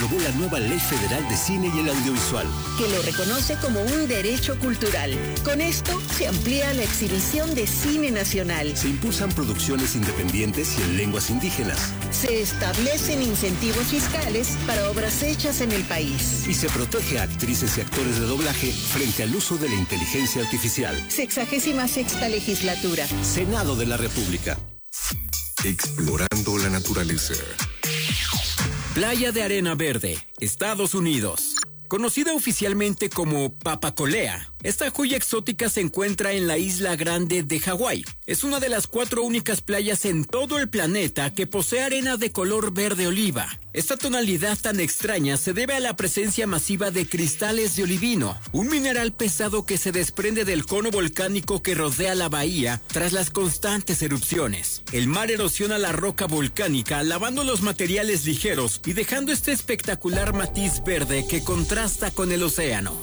aprobó la nueva Ley Federal de Cine y el Audiovisual, que lo reconoce como un derecho cultural. Con esto se amplía la exhibición de cine nacional. Se impulsan producciones independientes y en lenguas indígenas. Se establecen incentivos fiscales para obras hechas en el país. Y se protege a actrices y actores de doblaje frente al uso de la inteligencia artificial. 66ª legislatura. Senado de la República. Explorando la naturaleza. Playa de Arena Verde, Estados Unidos. Conocida oficialmente como Papacolea, esta joya exótica se encuentra en la isla Grande de Hawái. Es una de las 4 únicas playas en todo el planeta que posee arena de color verde oliva. Esta tonalidad tan extraña se debe a la presencia masiva de cristales de olivino, un mineral pesado que se desprende del cono volcánico que rodea la bahía tras las constantes erupciones. El mar erosiona la roca volcánica, lavando los materiales ligeros y dejando este espectacular matiz verde que contrasta con el océano.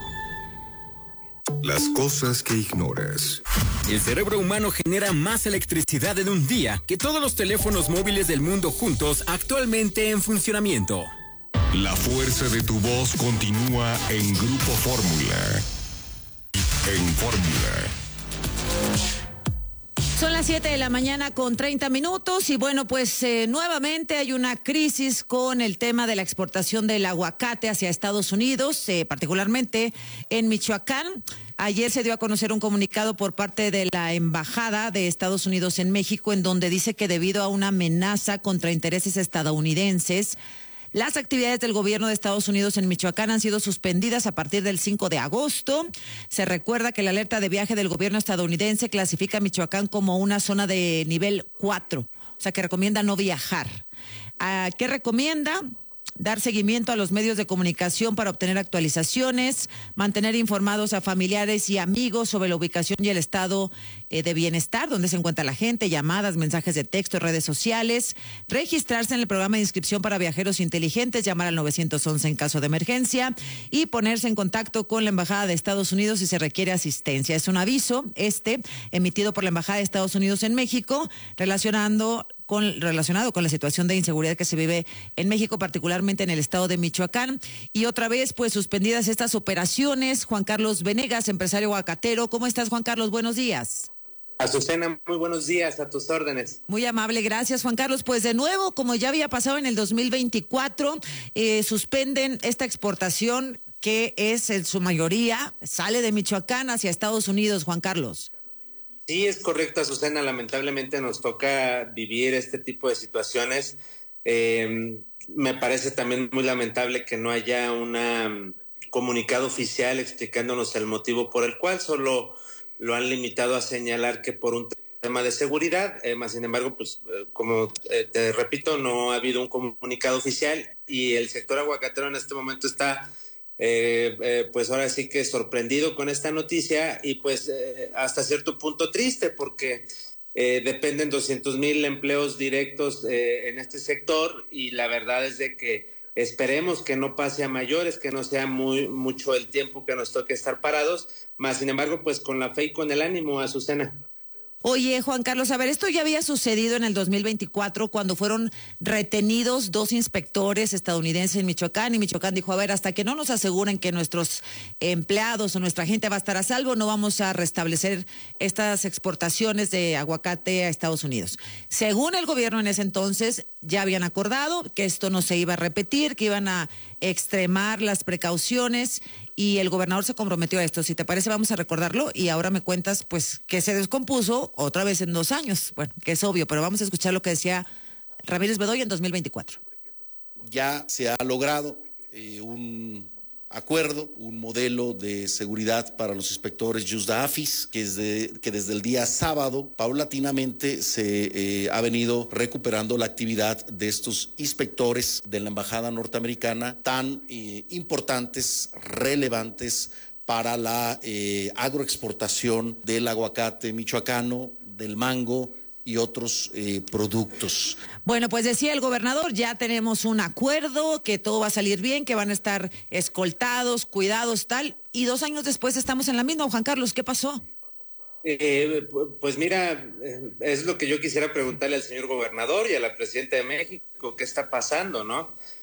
Las cosas que ignoras. El cerebro humano genera más electricidad en un día que todos los teléfonos móviles del mundo juntos actualmente en funcionamiento. La fuerza de tu voz continúa en Grupo Fórmula. En Fórmula. Son las 7 de la mañana con 30 minutos y bueno, pues nuevamente hay una crisis con el tema de la exportación del aguacate hacia Estados Unidos, particularmente en Michoacán. Ayer se dio a conocer un comunicado por parte de la Embajada de Estados Unidos en México, en donde dice que debido a una amenaza contra intereses estadounidenses, las actividades del gobierno de Estados Unidos en Michoacán han sido suspendidas a partir del 5 de agosto. Se recuerda que la alerta de viaje del gobierno estadounidense clasifica a Michoacán como una zona de nivel 4, o sea que recomienda no viajar. ¿Qué recomienda? Dar seguimiento a los medios de comunicación para obtener actualizaciones, mantener informados a familiares y amigos sobre la ubicación y el estado de bienestar, donde se encuentra la gente, llamadas, mensajes de texto, redes sociales, registrarse en el programa de inscripción para viajeros inteligentes, llamar al 911 en caso de emergencia y ponerse en contacto con la Embajada de Estados Unidos si se requiere asistencia. Es un aviso emitido por la Embajada de Estados Unidos en México relacionado con la situación de inseguridad que se vive en México, particularmente en el estado de Michoacán. Y otra vez, pues, suspendidas estas operaciones. Juan Carlos Venegas, empresario aguacatero. ¿Cómo estás, Juan Carlos? Buenos días. Azucena, muy buenos días, a tus órdenes. Muy amable, gracias, Juan Carlos. Pues de nuevo, como ya había pasado en el 2024, suspenden esta exportación que es en su mayoría, sale de Michoacán hacia Estados Unidos, Juan Carlos. Sí, es correcto, Azucena. Lamentablemente nos toca vivir este tipo de situaciones. Me parece también muy lamentable que no haya un comunicado oficial explicándonos el motivo por el cual, solo lo han limitado a señalar que por un tema de seguridad, más sin embargo, pues como te repito, no ha habido un comunicado oficial y el sector aguacatero en este momento está pues ahora sí que sorprendido con esta noticia y pues hasta cierto punto triste porque dependen 200,000 empleos directos en este sector y la verdad es de que esperemos que no pase a mayores, que no sea mucho el tiempo que nos toque estar parados, más sin embargo pues con la fe y con el ánimo, Azucena. Oye, Juan Carlos, a ver, esto ya había sucedido en el 2024 cuando fueron retenidos 2 inspectores estadounidenses en Michoacán y Michoacán dijo, a ver, hasta que no nos aseguren que nuestros empleados o nuestra gente va a estar a salvo, no vamos a restablecer estas exportaciones de aguacate a Estados Unidos. Según el gobierno en ese entonces, ya habían acordado que esto no se iba a repetir, que iban a extremar las precauciones y el gobernador se comprometió a esto. Si te parece, vamos a recordarlo y ahora me cuentas pues que se descompuso otra vez en 2 años. Bueno, que es obvio, pero vamos a escuchar lo que decía Ramírez Bedoya en 2024. Ya se ha logrado un acuerdo, un modelo de seguridad para los inspectores Yusda-AFIS, que desde el día sábado paulatinamente se ha venido recuperando la actividad de estos inspectores de la Embajada norteamericana tan importantes, relevantes para la agroexportación del aguacate michoacano, del mango y otros productos. Bueno, pues decía el gobernador, ya tenemos un acuerdo, que todo va a salir bien, que van a estar escoltados, cuidados, tal, y 2 años después estamos en la misma. Juan Carlos, ¿qué pasó? Pues mira, es lo que yo quisiera preguntarle al señor gobernador y a la presidenta de México, ¿qué está pasando, no?